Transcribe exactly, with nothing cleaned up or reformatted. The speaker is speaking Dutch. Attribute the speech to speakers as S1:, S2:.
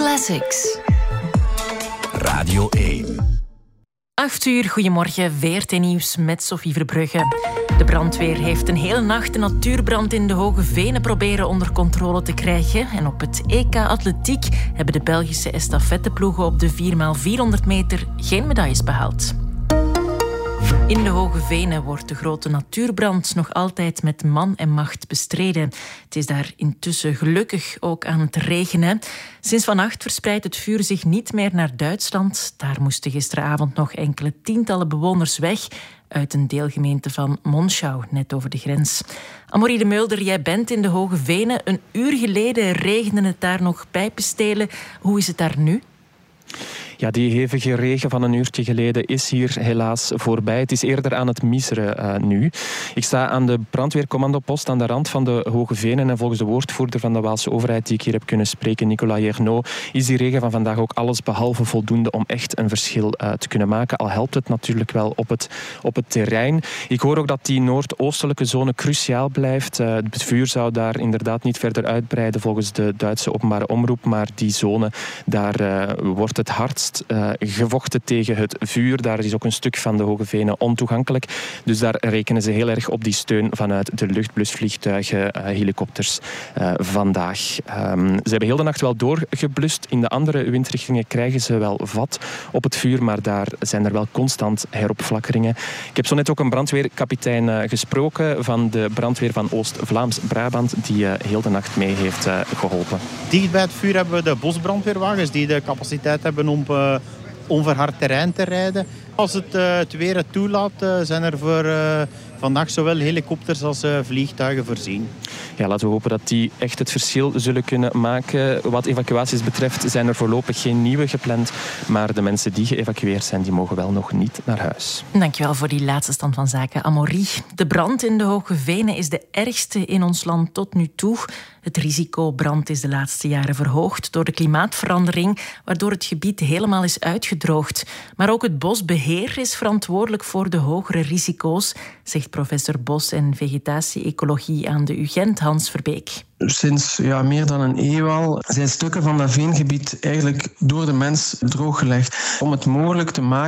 S1: Classics.
S2: Radio één.
S1: Acht uur, goedemorgen, V R T Nieuws met Sophie Verbrugge. De brandweer heeft een hele nacht een natuurbrand in de Hoge Venen proberen onder controle te krijgen. En op het E K Atletiek hebben de Belgische estafetteploegen op de vier bij vierhonderd meter geen medailles behaald. In de Hoge Venen wordt de grote natuurbrand nog altijd met man en macht bestreden. Het is daar intussen gelukkig ook aan het regenen. Sinds vannacht verspreidt het vuur zich niet meer naar Duitsland. Daar moesten gisteravond nog enkele tientallen bewoners weg uit een deelgemeente van Monschau, net over de grens. Amorie de Mulder, jij bent in de Hoge Venen. Een uur geleden regende het daar nog pijpenstelen. Hoe is het daar nu?
S3: Ja, die hevige regen van een uurtje geleden is hier helaas voorbij. Het is eerder aan het miseren uh, nu. Ik sta aan de brandweercommandopost aan de rand van de Hoge Venen en volgens de woordvoerder van de Waalse overheid die ik hier heb kunnen spreken, Nicolas Jernot, is die regen van vandaag ook alles behalve voldoende om echt een verschil uh, te kunnen maken. Al helpt het natuurlijk wel op het, op het terrein. Ik hoor ook dat die noordoostelijke zone cruciaal blijft. Uh, het vuur zou daar inderdaad niet verder uitbreiden volgens de Duitse openbare omroep, maar die zone, daar uh, wordt het hardst Uh, gevochten tegen het vuur. Daar is ook een stuk van de Hoge Venen ontoegankelijk. Dus daar rekenen ze heel erg op die steun vanuit de luchtblusvliegtuigen, uh, helikopters uh, vandaag. Um, ze hebben heel de nacht wel doorgeblust. In de andere windrichtingen krijgen ze wel vat op het vuur, maar daar zijn er wel constant heropflakkeringen. Ik heb zo net ook een brandweerkapitein uh, gesproken van de brandweer van Oost-Vlaams-Brabant die uh, heel de nacht mee heeft uh, geholpen.
S4: Dicht bij het vuur hebben we de bosbrandweerwagens die de capaciteit hebben om uh, onverhard terrein te rijden. Als het, uh, het weer het toelaat, uh, zijn er voor uh, vandaag zowel helikopters als uh, vliegtuigen voorzien.
S3: Ja, laten we hopen dat die echt het verschil zullen kunnen maken. Wat evacuaties betreft zijn er voorlopig geen nieuwe gepland, maar de mensen die geëvacueerd zijn, die mogen wel nog niet naar huis.
S1: Dankjewel voor die laatste stand van zaken, Amorie. De brand in de Hoge Venen is de ergste in ons land tot nu toe. Het risico brand is de laatste jaren verhoogd door de klimaatverandering, waardoor het gebied helemaal is uitgedroogd. Maar ook het bosbeheer is verantwoordelijk voor de hogere risico's, zegt professor Bos- en Vegetatie-ecologie aan de U Gent, Hans Verbeek.
S5: Sinds ja, meer dan een eeuw al zijn stukken van dat veengebied eigenlijk door de mens drooggelegd. Om het mogelijk te maken